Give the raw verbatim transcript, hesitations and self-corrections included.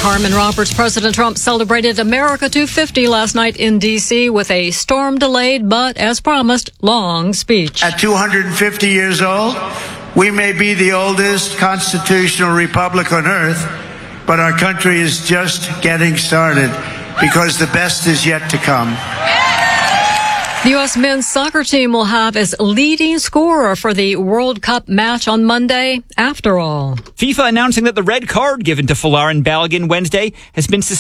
Carmen Roberts. President Trump celebrated America two fifty last night in D C with a storm-delayed but, as promised, long speech. At two hundred fifty years old, we may be the oldest constitutional republic on earth, but our country is just getting started because the best is yet to come. The U S men's soccer team will have its leading scorer for the World Cup match on Monday, after all. FIFA announcing that the red card given to Folarin Balogun Wednesday has been suspended.